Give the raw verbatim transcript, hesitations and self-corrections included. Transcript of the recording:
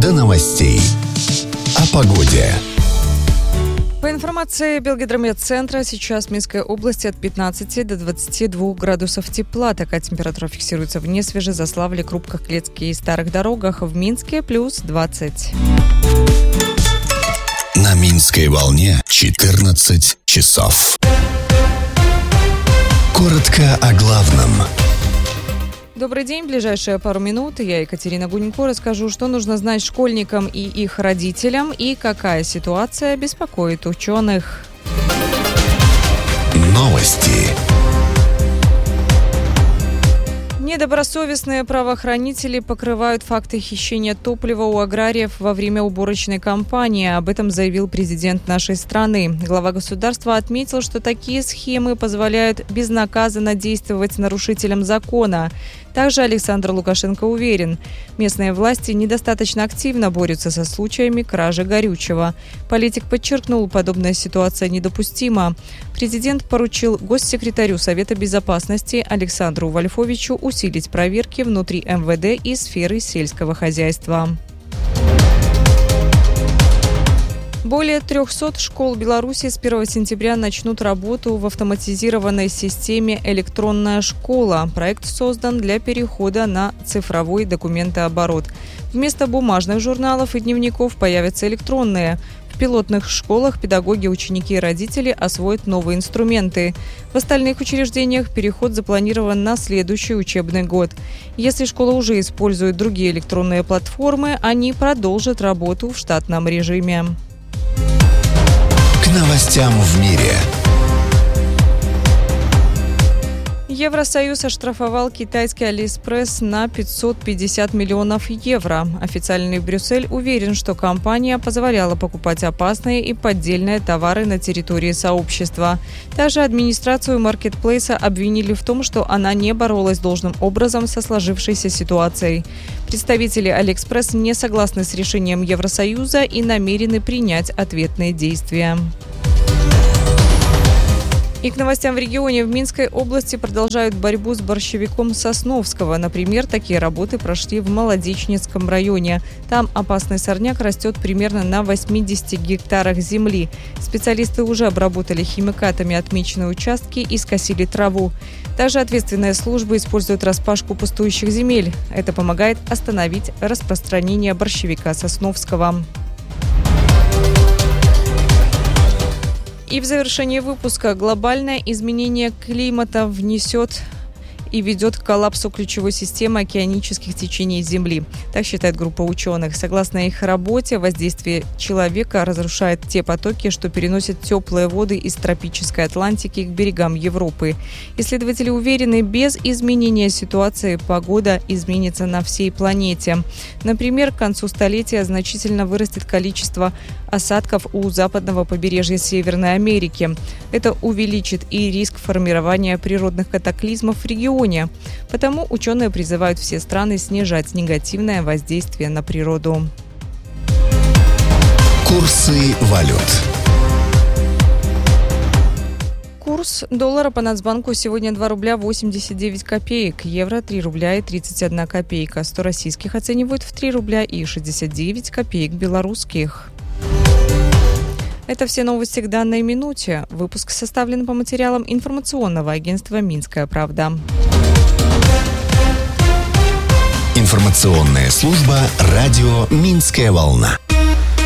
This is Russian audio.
до новостей. О погоде. По информации Белгидромедцентра, сейчас в Минской области от пятнадцати до двадцати двух градусов тепла. Такая температура фиксируется в Несвеже, Заславле, Крупках, Клецке и Старых Дорогах. В Минске плюс двадцать. На Минской волне четырнадцать часов. Коротко о главном. Добрый день. В ближайшие пару минут я, Екатерина Гунько, расскажу, что нужно знать школьникам и их родителям и какая ситуация беспокоит ученых. Новости. Недобросовестные правоохранители покрывают факты хищения топлива у аграриев во время уборочной кампании. Об этом заявил президент нашей страны. Глава государства отметил, что такие схемы позволяют безнаказанно действовать нарушителям закона. Также Александр Лукашенко уверен, местные власти недостаточно активно борются со случаями кражи горючего. Политик подчеркнул, подобная ситуация недопустима. Президент поручил госсекретарю Совета безопасности Александру Вольфовичу усилить проверки внутри эм вэ дэ и сферы сельского хозяйства. Более трехсот школ Беларуси с первого сентября начнут работу в автоматизированной системе «Электронная школа». Проект создан для перехода на цифровой документооборот. Вместо бумажных журналов и дневников появятся электронные. В пилотных школах педагоги, ученики и родители освоят новые инструменты. В остальных учреждениях переход запланирован на следующий учебный год. Если школа уже использует другие электронные платформы, они продолжат работу в штатном режиме. К новостям в мире. Евросоюз оштрафовал китайский Алиэкспресс на пятьсот пятьдесят миллионов евро. Официальный Брюссель уверен, что компания позволяла покупать опасные и поддельные товары на территории сообщества. Также администрацию маркетплейса обвинили в том, что она не боролась должным образом со сложившейся ситуацией. Представители Алиэкспресс не согласны с решением Евросоюза и намерены принять ответные действия. И к новостям в регионе. В Минской области продолжают борьбу с борщевиком Сосновского. Например, такие работы прошли в Молодечницком районе. Там опасный сорняк растет примерно на восьмидесяти гектарах земли. Специалисты уже обработали химикатами отмеченные участки и скосили траву. Также ответственные службы используют распашку пустующих земель. Это помогает остановить распространение борщевика Сосновского. И в завершении выпуска глобальное изменение климата внесет и ведет к коллапсу ключевой системы океанических течений Земли. Так считает группа ученых. Согласно их работе, воздействие человека разрушает те потоки, что переносят теплые воды из тропической Атлантики к берегам Европы. Исследователи уверены, без изменения ситуации погода изменится на всей планете. Например, к концу столетия значительно вырастет количество осадков у западного побережья Северной Америки. Это увеличит и риск формирования природных катаклизмов в регионе. Потому ученые призывают все страны снижать негативное воздействие на природу. Курсы валют. Курс доллара по Нацбанку сегодня два рубля восемьдесят девять копеек, евро три рубля и тридцать одна копейка, сто российских оценивают в три рубля и шестьдесят девять копеек белорусских. Это все новости к данной минуте. Выпуск составлен по материалам информационного агентства «Минская правда». Информационная служба радио «Минская волна».